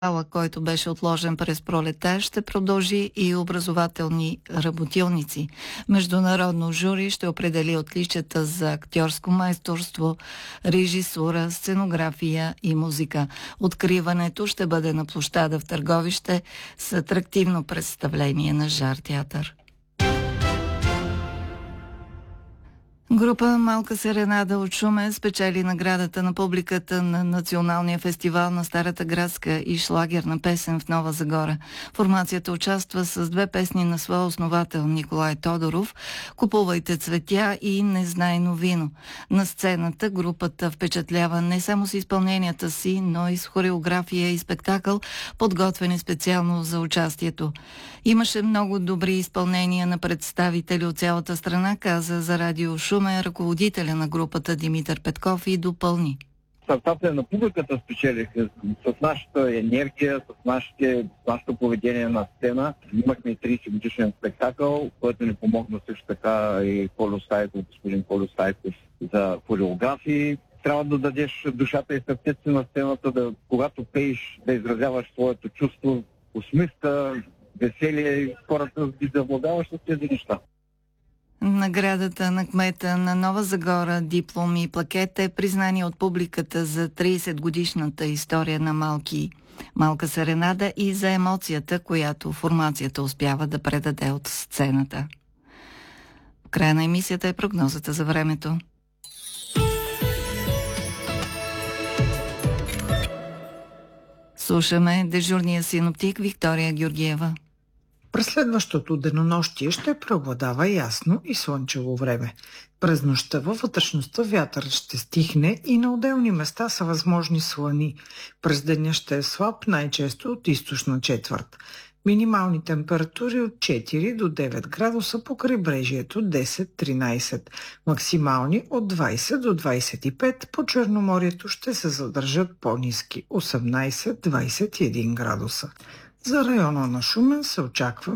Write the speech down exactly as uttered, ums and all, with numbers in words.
който беше отложен през пролета, ще продължи и образователни работилници. Международно жури ще определи отличията за актьорско майсторство, режисура, сценография и музика. Откриването ще бъде на площада в Търговище с атрактивно представление на Жар театър. Група Малка серенада от Шумен спечели наградата на публиката на Националния фестивал на Старата градска и шлагерна песен в Нова Загора. Формацията участва с две песни на своя основател Николай Тодоров «Купувайте цветя» и «Незнайно вино». На сцената групата впечатлява не само с изпълненията си, но и с хореография и спектакъл, подготвени специално за участието. Имаше много добри изпълнения на представители от цялата страна, каза за Радио Шумен ръководителя на групата Димитър Петков и допълни. Сърцата на публиката спечелиха с нашата енергия, с, нашите, с нашето поведение на сцена. Имахме тридесет годишен спектакъл, който ни помогна също така и Колю Стайков, господин Колю Стайков за хореографии. Трябва да дадеш душата и сърцето си на сцената, да, когато пееш, да изразяваш своето чувство, усмивка, веселие и хората да завладяваш с тези неща. Наградата на кмета на Нова Загора, дипломи и плакет е признание от публиката за тридесет годишната история на Малки, Малка серенада и за емоцията, която формацията успява да предаде от сцената. В края на емисията е прогнозата за времето. Слушаме дежурния синоптик Виктория Георгиева. През следващото денонощие ще преобладава ясно и слънчево време. През нощта във вътрешността вятърът ще стихне и на отделни места са възможни слани. През деня ще е слаб, най-често от източна четвърт. Минимални температури от четири до девет градуса по крайбрежието десет до тринайсет. Максимални от двайсет до двайсет и пет, по Черноморието ще се задържат по-ниски осемнайсет до двайсет и един градуса. За района на Шумен се очаква